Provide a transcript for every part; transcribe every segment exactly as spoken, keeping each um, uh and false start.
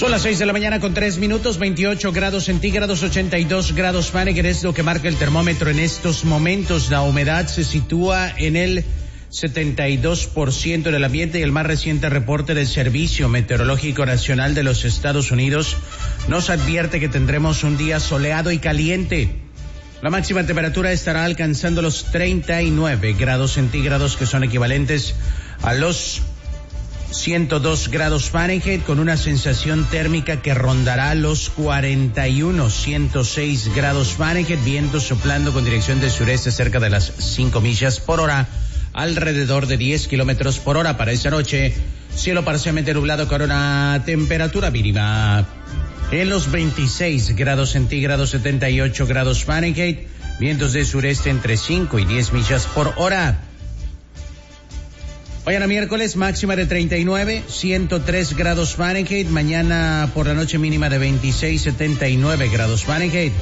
Son las seis de la mañana con tres minutos, veintiocho grados centígrados, ochenta y dos grados Fahrenheit, es lo que marca el termómetro en estos momentos. La humedad se sitúa en el setenta y dos por ciento del ambiente y el más reciente reporte del Servicio Meteorológico Nacional de los Estados Unidos nos advierte que tendremos un día soleado y caliente. La máxima temperatura estará alcanzando los treinta y nueve grados centígrados, que son equivalentes a los ciento dos grados Fahrenheit, con una sensación térmica que rondará los cuarenta y uno, ciento seis grados Fahrenheit, viento soplando con dirección del sureste cerca de las cinco millas por hora, alrededor de diez kilómetros por hora. Para esta noche, cielo parcialmente nublado con una temperatura mínima en los veintiséis grados centígrados, setenta y ocho grados Fahrenheit, vientos de sureste entre cinco y diez millas por hora. Mañana miércoles, máxima de treinta y nueve, ciento tres grados Fahrenheit. Mañana por la noche mínima de veintiséis, setenta y nueve grados Fahrenheit.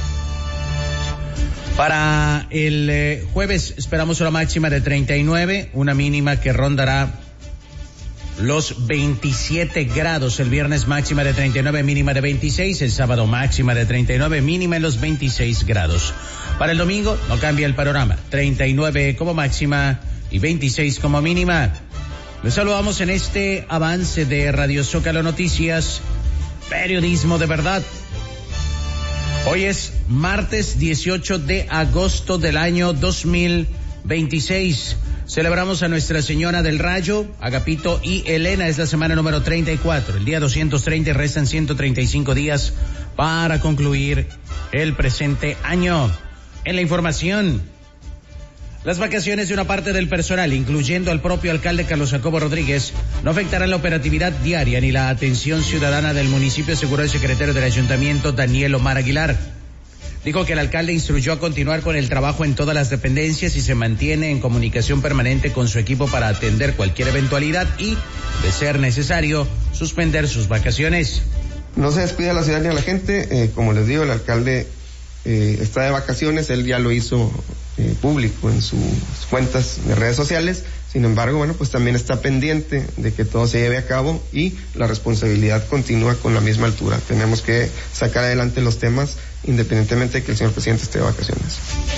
Para el eh, jueves esperamos una máxima de treinta y nueve, una mínima que rondará los veintisiete grados. El viernes máxima de treinta y nueve, mínima de veintiséis. El sábado máxima de treinta y nueve, mínima en los veintiséis grados. Para el domingo no cambia el panorama, treinta y nueve como máxima y veintiséis como mínima. Les saludamos en este avance de Radio Zócalo Noticias, periodismo de verdad. Hoy es martes dieciocho de agosto del año dos mil veintiséis. Celebramos a Nuestra Señora del Rayo, Agapito y Elena. Es la semana número treinta y cuatro, el día doscientos treinta, y restan ciento treinta y cinco días para concluir el presente año. En la información, las vacaciones de una parte del personal, incluyendo al propio alcalde Carlos Jacobo Rodríguez, no afectarán la operatividad diaria ni la atención ciudadana del municipio, aseguró el secretario del ayuntamiento, Daniel Omar Aguilar. Dijo que el alcalde instruyó a continuar con el trabajo en todas las dependencias y se mantiene en comunicación permanente con su equipo para atender cualquier eventualidad y, de ser necesario, suspender sus vacaciones. No se despide a la ciudad ni a la gente, eh, como les digo, el alcalde eh, está de vacaciones, él ya lo hizo eh, público en sus cuentas de redes sociales. Sin embargo, bueno, pues también está pendiente de que todo se lleve a cabo y la responsabilidad continúa con la misma altura. Tenemos que sacar adelante los temas independientemente de que el señor presidente esté de vacaciones.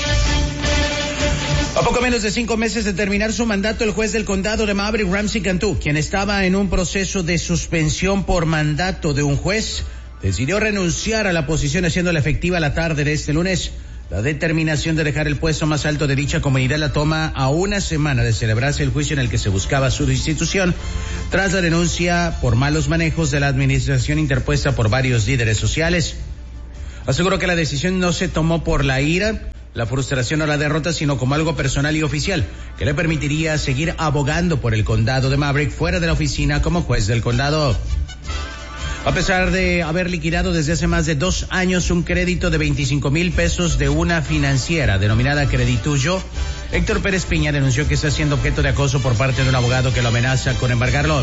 A poco menos de cinco meses de terminar su mandato, el juez del condado de Maverick, Ramsey Cantú, quien estaba en un proceso de suspensión por mandato de un juez, decidió renunciar a la posición, haciéndola efectiva la tarde de este lunes. La determinación de dejar el puesto más alto de dicha comunidad la toma a una semana de celebrarse el juicio en el que se buscaba su destitución, tras la denuncia por malos manejos de la administración interpuesta por varios líderes sociales. Aseguró que la decisión no se tomó por la ira, la frustración o la derrota, sino como algo personal y oficial, que le permitiría seguir abogando por el condado de Maverick fuera de la oficina como juez del condado. A pesar de haber liquidado desde hace más de dos años un crédito de veinticinco mil pesos de una financiera denominada Credituyo, Héctor Pérez Piña denunció que está siendo objeto de acoso por parte de un abogado que lo amenaza con embargarlo.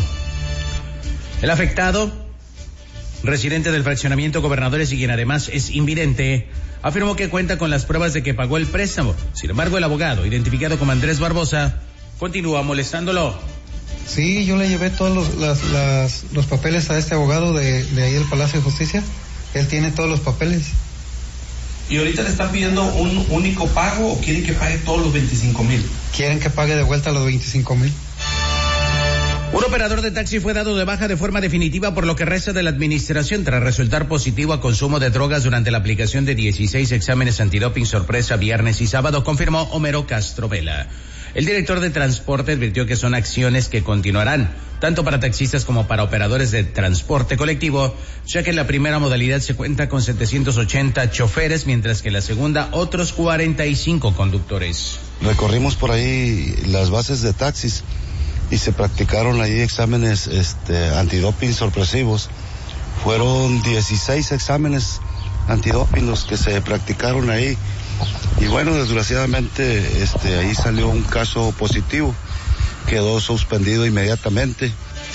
El afectado, residente del fraccionamiento Gobernadores y quien además es invidente, afirmó que cuenta con las pruebas de que pagó el préstamo. Sin embargo, el abogado, identificado como Andrés Barbosa, continúa molestándolo. Sí, yo le llevé todos los, las, las, los papeles a este abogado de, de ahí del Palacio de Justicia. Él tiene todos los papeles. ¿Y ahorita le están pidiendo un único pago o quieren que pague todos los veinticinco mil? Quieren que pague de vuelta los veinticinco mil. Un operador de taxi fue dado de baja de forma definitiva por lo que resta de la administración tras resultar positivo a consumo de drogas durante la aplicación de dieciséis exámenes antidoping sorpresa viernes y sábado, confirmó Homero Castro Vela. El director de transporte advirtió que son acciones que continuarán, tanto para taxistas como para operadores de transporte colectivo, ya que en la primera modalidad se cuenta con setecientos ochenta choferes, mientras que en la segunda otros cuarenta y cinco conductores. Recorrimos por ahí las bases de taxis y se practicaron ahí exámenes este, antidoping sorpresivos. Fueron dieciséis exámenes antidoping los que se practicaron ahí. Y bueno, desgraciadamente este, ahí salió un caso positivo, quedó suspendido inmediatamente.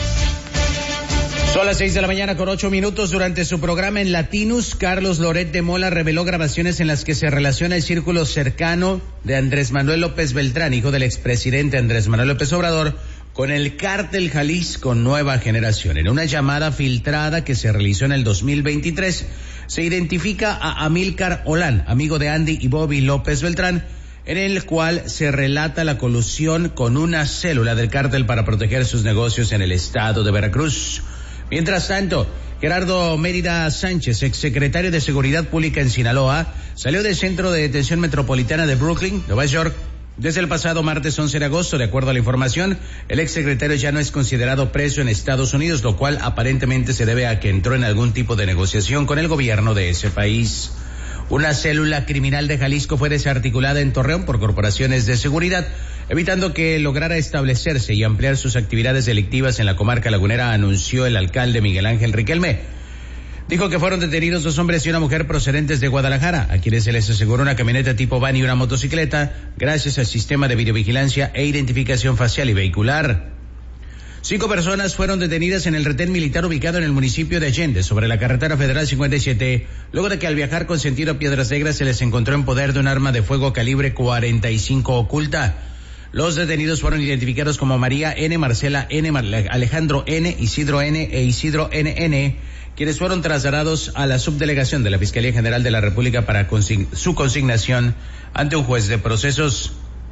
Son las seis de la mañana con ocho minutos. Durante su programa en Latinus, Carlos Loret de Mola reveló grabaciones en las que se relaciona el círculo cercano de Andrés Manuel López Beltrán, hijo del expresidente Andrés Manuel López Obrador, con el Cártel Jalisco Nueva Generación. En una llamada filtrada que se realizó en el dos mil veintitrés, se identifica a Amílcar Olán, amigo de Andy y Bobby López Beltrán, en el cual se relata la colusión con una célula del cártel para proteger sus negocios en el estado de Veracruz. Mientras tanto, Gerardo Mérida Sánchez, exsecretario de Seguridad Pública en Sinaloa, salió del Centro de Detención Metropolitana de Brooklyn, Nueva York, desde el pasado martes once de agosto. De acuerdo a la información, el exsecretario ya no es considerado preso en Estados Unidos, lo cual aparentemente se debe a que entró en algún tipo de negociación con el gobierno de ese país. Una célula criminal de Jalisco fue desarticulada en Torreón por corporaciones de seguridad, evitando que lograra establecerse y ampliar sus actividades delictivas en la comarca lagunera, anunció el alcalde Miguel Ángel Riquelme. Dijo que fueron detenidos dos hombres y una mujer procedentes de Guadalajara, a quienes se les aseguró una camioneta tipo van y una motocicleta, gracias al sistema de videovigilancia e identificación facial y vehicular. Cinco personas fueron detenidas en el retén militar ubicado en el municipio de Allende, sobre la carretera federal cincuenta y siete, luego de que al viajar con sentido a Piedras Negras se les encontró en poder de un arma de fuego calibre cuarenta y cinco oculta. Los detenidos fueron identificados como María N., Marcela N., Alejandro N., Isidro N. e Isidro N N, quienes fueron trasladados a la subdelegación de la Fiscalía General de la República para consign- su consignación ante un juez de procesos.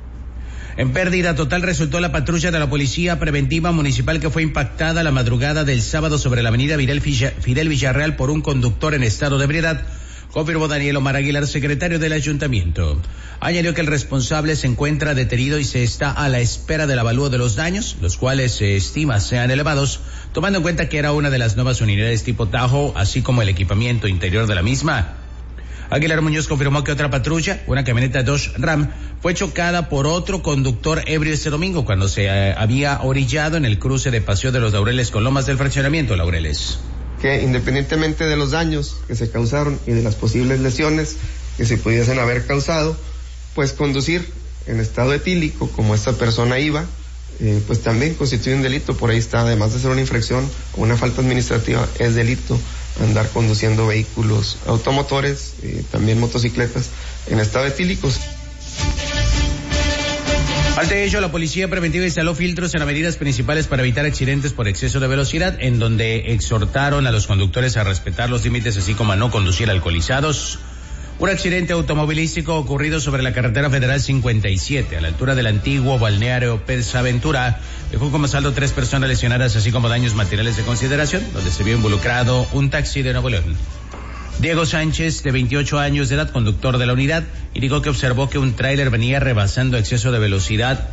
En pérdida total resultó la patrulla de la Policía Preventiva Municipal que fue impactada la madrugada del sábado sobre la avenida Fidel Villarreal por un conductor en estado de ebriedad, confirmó Daniel Omar Aguilar, secretario del ayuntamiento. Añadió que el responsable se encuentra detenido y se está a la espera del avalúo de los daños, los cuales se estima sean elevados, tomando en cuenta que era una de las nuevas unidades tipo Tajo, así como el equipamiento interior de la misma. Aguilar Muñoz confirmó que otra patrulla, una camioneta Dodge Ram, fue chocada por otro conductor ebrio este domingo cuando se eh, había orillado en el cruce de Paseo de los Laureles con Lomas del Fraccionamiento Laureles. Que independientemente de los daños que se causaron y de las posibles lesiones que se pudiesen haber causado, pues conducir en estado etílico, como esta persona iba, eh, pues también constituye un delito. Por ahí está, además de ser una infracción o una falta administrativa, es delito andar conduciendo vehículos automotores, eh, también motocicletas, en estado etílicos. Ante ello, la Policía Preventiva instaló filtros en avenidas principales para evitar accidentes por exceso de velocidad, en donde exhortaron a los conductores a respetar los límites, así como a no conducir alcoholizados. Un accidente automovilístico ocurrido sobre la carretera federal cincuenta y siete, a la altura del antiguo balneario Pesaventura, dejó como saldo tres personas lesionadas, así como daños materiales de consideración, donde se vio involucrado un taxi de Nuevo León. Diego Sánchez, de veintiocho años de edad, conductor de la unidad, indicó que observó que un tráiler venía rebasando exceso de velocidad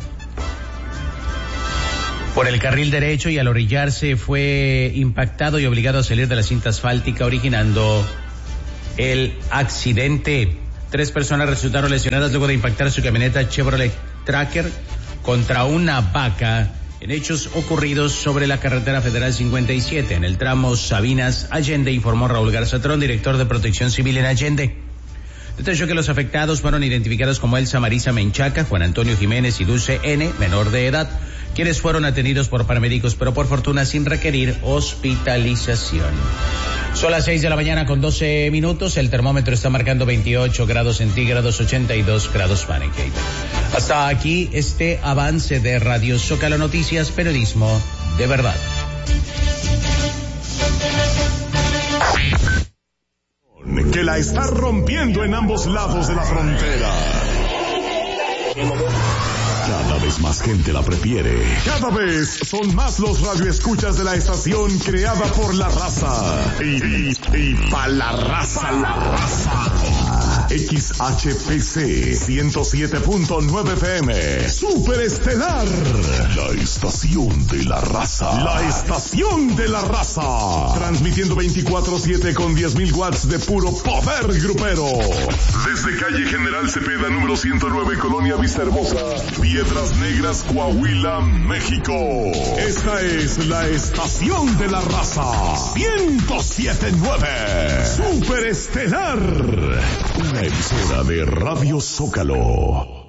por el carril derecho y al orillarse fue impactado y obligado a salir de la cinta asfáltica, originando el accidente. Tres personas resultaron lesionadas luego de impactar su camioneta Chevrolet Tracker contra una vaca en hechos ocurridos sobre la carretera federal cincuenta y siete, en el tramo Sabinas Allende, informó Raúl Garzatrón, director de Protección Civil en Allende. Detalló que los afectados fueron identificados como Elsa Marisa Menchaca, Juan Antonio Jiménez y Dulce N., menor de edad, quienes fueron atendidos por paramédicos, pero por fortuna sin requerir hospitalización. Son las seis de la mañana con doce minutos, el termómetro está marcando veintiocho grados centígrados, ochenta y dos grados Fahrenheit. Hasta aquí este avance de Radio Zócalo Noticias, periodismo de verdad. Que la está rompiendo en ambos lados de la frontera. Cada vez más gente la prefiere. Cada vez son más los radioescuchas de la estación creada por la raza. Y, y, y pa' la raza, la raza. X H P C ciento siete punto nueve F M. Super Estelar. La estación de la raza. La estación de la raza. Transmitiendo veinticuatro siete con diez mil watts de puro poder grupero. Desde calle General Cepeda, número ciento nueve, Colonia Vista Hermosa, Piedras Negras, Coahuila, México. Esta es la estación de la raza. ciento siete punto nueve. Super Estelar. Una emisora de Radio Zócalo.